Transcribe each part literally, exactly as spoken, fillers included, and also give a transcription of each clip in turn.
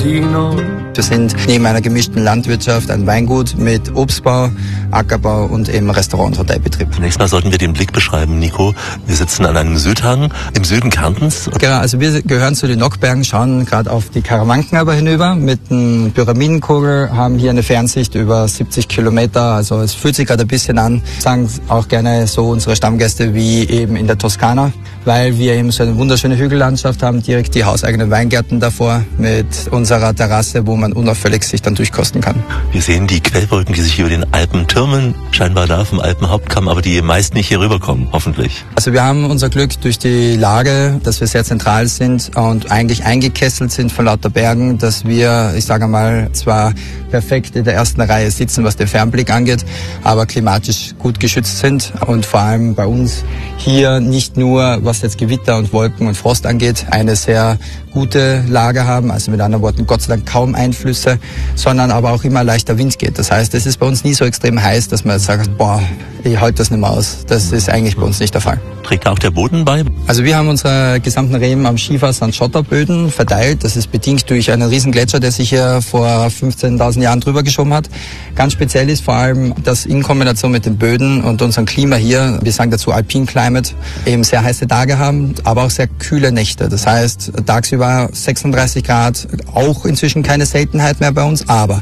Trentino. Wir sind neben einer gemischten Landwirtschaft ein Weingut mit Obstbau, Ackerbau und eben Restaurant- und Hotelbetrieb. Zunächst mal sollten wir den Blick beschreiben, Nico. Wir sitzen an einem Südhang im Süden Kärntens. Genau, also wir gehören zu den Nockbergen, schauen gerade auf die Karawanken aber hinüber mit einem Pyramidenkogel, haben hier eine Fernsicht über siebzig Kilometer. Also es fühlt sich gerade ein bisschen an, sagen auch gerne so unsere Stammgäste wie eben in der Toskana, weil wir eben so eine wunderschöne Hügellandschaft haben, direkt die hauseigenen Weingärten davor mit unserer Terrasse, wo man unauffällig sich dann durchkosten kann. Wir sehen die Quellwolken, die sich über den Alpen türmen, scheinbar da vom Alpenhauptkamm, aber die meist nicht hier rüberkommen, hoffentlich. Also wir haben unser Glück durch die Lage, dass wir sehr zentral sind und eigentlich eingekesselt sind von lauter Bergen, dass wir, ich sage mal, zwar perfekt in der ersten Reihe sitzen, was den Fernblick angeht, aber klimatisch gut geschützt sind und vor allem bei uns hier nicht nur, was jetzt Gewitter und Wolken und Frost angeht, eine sehr gute Lage haben, also mit anderen Worten Gott sei Dank kaum Einflüsse, sondern aber auch immer leichter Wind geht. Das heißt, es ist bei uns nie so extrem heiß, dass man jetzt sagt, boah, ich halte das nicht mehr aus. Das ist eigentlich bei uns nicht der Fall. Trägt da auch der Boden bei? Also wir haben unsere gesamten Reben am Schiefer an Schotterböden verteilt. Das ist bedingt durch einen riesen Gletscher, der sich hier vor fünfzehntausend Jahren drüber geschoben hat. Ganz speziell ist vor allem, dass in Kombination mit den Böden und unserem Klima hier, wir sagen dazu Alpine Climate, eben sehr heiße Tage haben, aber auch sehr kühle Nächte. Das heißt, tagsüber sechsunddreißig Grad, auch inzwischen keine Seltenheit mehr bei uns, aber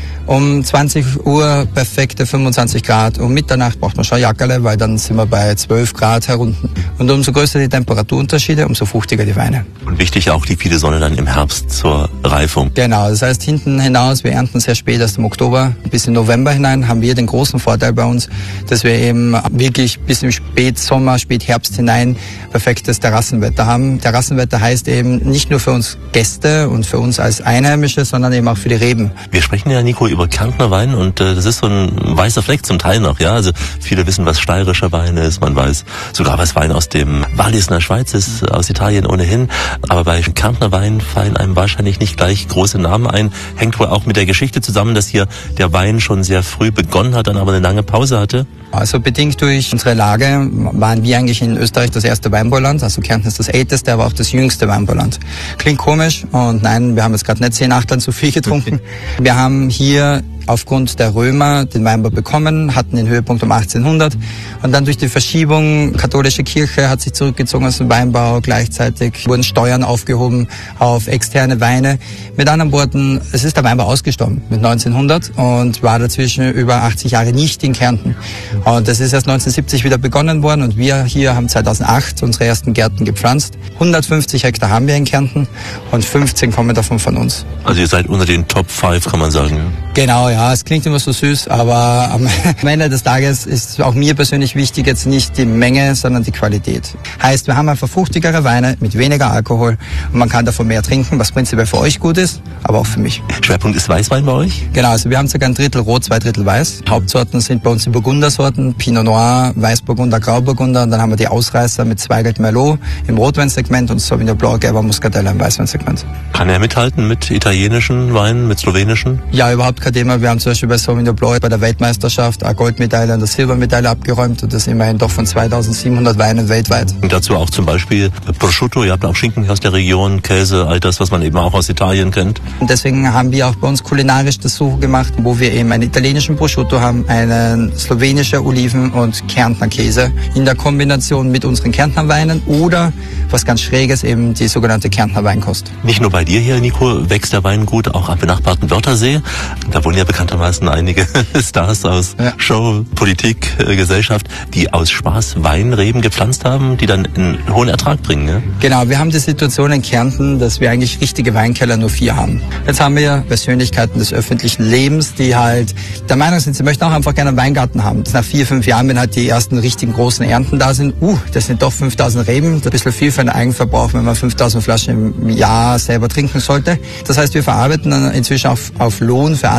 um zwanzig Uhr perfekte fünfundzwanzig Grad. Um Mitternacht braucht man schon Jackerle, weil dann sind wir bei zwölf Grad herunten. Und umso größer die Temperaturunterschiede, umso fruchtiger die Weine. Und wichtig auch die viele Sonne dann im Herbst zur Reifung. Genau, das heißt hinten hinaus, wir ernten sehr spät, erst im Oktober bis in November hinein, haben wir den großen Vorteil bei uns, dass wir eben wirklich bis im Spätsommer, Spätherbst hinein perfektes Terrassenwetter haben. Terrassenwetter heißt eben nicht nur für uns Gäste und für uns als Einheimische, sondern eben auch für die Reben. Wir sprechen ja, Nico, über Kärntner Wein und äh, das ist so ein weißer Fleck zum Teil noch, ja. Also viele wissen, was steirischer Wein ist, man weiß sogar, was Wein aus dem Wallis in der Schweiz ist, aus Italien ohnehin. Aber bei Kärntner Wein fallen einem wahrscheinlich nicht gleich große Namen ein. Hängt wohl auch mit der Geschichte zusammen, dass hier der Wein schon sehr früh begonnen hat, dann aber eine lange Pause hatte. Also bedingt durch unsere Lage waren wir eigentlich in Österreich das erste Weinbauland. Also Kärnten ist das älteste, aber auch das jüngste Weinbauland. Klingt komisch und nein, wir haben jetzt gerade nicht zehn Achtern zu viel getrunken. Wir haben hier aufgrund der Römer den Weinbau bekommen, hatten den Höhepunkt um achtzehnhundert und dann durch die Verschiebung, katholische Kirche hat sich zurückgezogen aus dem Weinbau, gleichzeitig wurden Steuern aufgehoben auf externe Weine. Mit anderen Worten, es ist der Weinbau ausgestorben mit neunzehnhundert und war dazwischen über achtzig Jahre nicht in Kärnten. Und das ist erst neunzehnhundertsiebzig wieder begonnen worden und wir hier haben zweitausendacht unsere ersten Gärten gepflanzt. hundertfünfzig Hektar haben wir in Kärnten und fünfzehn kommen davon von uns. Also ihr seid unter den Top fünf, kann man sagen. Genau, ja, es klingt immer so süß, aber am Ende des Tages ist auch mir persönlich wichtig jetzt nicht die Menge, sondern die Qualität. Heißt, wir haben einfach fruchtigere Weine mit weniger Alkohol und man kann davon mehr trinken, was prinzipiell für euch gut ist, aber auch für mich. Schwerpunkt ist Weißwein bei euch? Genau, also wir haben sogar ein Drittel Rot, zwei Drittel Weiß. Hauptsorten sind bei uns die Burgundersorten, Pinot Noir, Weißburgunder, Grauburgunder und dann haben wir die Ausreißer mit Zweigelt Merlot im Rotweinsegment und Sauvignon Blanc, Gerber Muscatella im Weißweinsegment. Kann er mithalten mit italienischen Weinen, mit slowenischen? Ja, überhaupt kein Thema. Wir haben zum Beispiel bei Sauvignon Blanc bei der Weltmeisterschaft eine Goldmedaille und eine Silbermedaille abgeräumt und das immerhin doch von zweitausendsiebenhundert Weinen weltweit. Und dazu auch zum Beispiel Prosciutto, ihr habt auch Schinken aus der Region, Käse, all das, was man eben auch aus Italien kennt. Und deswegen haben wir auch bei uns kulinarisch das so gemacht, wo wir eben einen italienischen Prosciutto haben, einen slowenischen Oliven- und Kärntner Käse in der Kombination mit unseren Kärntner Weinen oder, was ganz Schräges, eben die sogenannte Kärntner Weinkost. Nicht nur bei dir hier, Nico, wächst der Wein gut, auch am benachbarten Wörthersee. Da wohnen ja bekanntermaßen einige Stars aus ja. Show, Politik, äh, Gesellschaft, die aus Spaß Weinreben gepflanzt haben, die dann einen hohen Ertrag bringen. Ja? Genau, wir haben die Situation in Kärnten, dass wir eigentlich richtige Weinkeller nur vier haben. Jetzt haben wir Persönlichkeiten des öffentlichen Lebens, die halt der Meinung sind, sie möchten auch einfach gerne einen Weingarten haben. Nach vier, fünf Jahren, wenn halt die ersten richtigen großen Ernten da sind, uh, das sind doch fünftausend Reben, das ist ein bisschen viel für einen Eigenverbrauch, wenn man fünftausend Flaschen im Jahr selber trinken sollte. Das heißt, wir verarbeiten dann inzwischen auf, auf Lohn für andere Weinbauern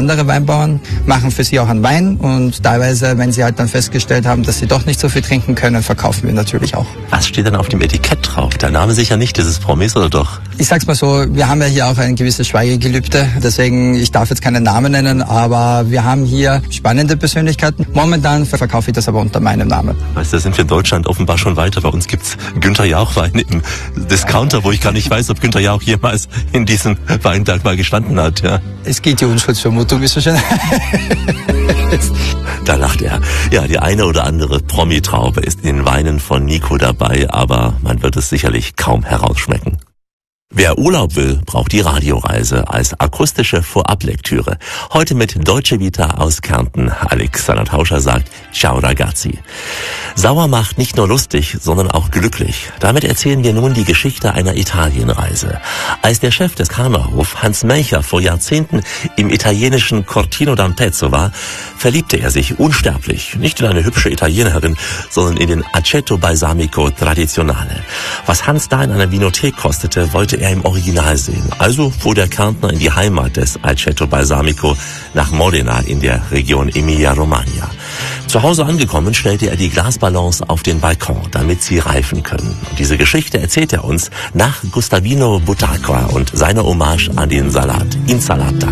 Weinbauern, machen für sie auch einen Wein und teilweise, wenn sie halt dann festgestellt haben, dass sie doch nicht so viel trinken können, verkaufen wir natürlich auch. Was steht denn auf dem Etikett drauf? Der Name sicher nicht, das ist Promis oder doch? Ich sag's mal so, wir haben ja hier auch ein gewisses Schweigegelübde, deswegen, ich darf jetzt keinen Namen nennen, aber wir haben hier spannende Persönlichkeiten. Momentan verkaufe ich das aber unter meinem Namen. Weißt du, da sind wir in Deutschland offenbar schon weiter. Bei uns gibt's Günther Jauch-Wein im Discounter, wo ich gar nicht weiß, ob Günther Jauch jemals in diesem Weinberg mal gestanden hat. Ja. Es geht die Unschuldsvermutung, wie so schön. Da lacht er. Ja, die eine oder andere Promi-Traube ist in den Weinen von Nico dabei, aber man wird es sicherlich kaum herausschmecken. Wer Urlaub will, braucht die Radioreise als akustische Vorablektüre. Heute mit Deutsche Vita aus Kärnten. Alexander Tauscher sagt Ciao ragazzi. Sauer macht nicht nur lustig, sondern auch glücklich. Damit erzählen wir nun die Geschichte einer Italienreise. Als der Chef des Karnevalhofs, Hans Melcher, vor Jahrzehnten im italienischen Cortino d'Ampezzo war, verliebte er sich unsterblich, nicht in eine hübsche Italienerin, sondern in den Aceto Balsamico Tradizionale. Was Hans da in einer Vinothek kostete, wollte er im Original sehen. Also fuhr der Kärntner in die Heimat des Aceto Balsamico nach Modena in der Region Emilia-Romagna. Zu Hause angekommen, stellte er die Glasballons auf den Balkon, damit sie reifen können. Und diese Geschichte erzählt er uns nach Gustavino Butacqua und seiner Hommage an den Salat, Insalata.